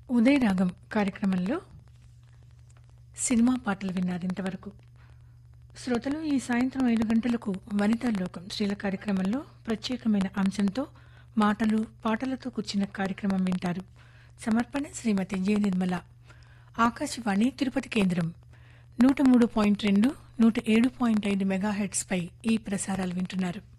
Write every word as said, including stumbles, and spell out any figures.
ఉదయ రాగం కార్యక్రమంలో సినిమా పాటలు విన్నారు ఇంతవరకు. శ్రోతలు ఈ సాయంత్రం ఐదు గంటలకు వనితా లోకం స్త్రీల కార్యక్రమంలో ప్రత్యేకమైన అంశంతో మాటలు పాటలతో కూర్చిన కార్యక్రమం వింటారు. సమర్పణ శ్రీమతి జె నిర్మల. ఆకాశవాణి తిరుపతి కేంద్రం నూట మూడు పాయింట్ రెండు నూట ఏడు పాయింట్ ఐదు మెగాహెట్స్ పై ఈ ప్రసారాలు వింటున్నారు.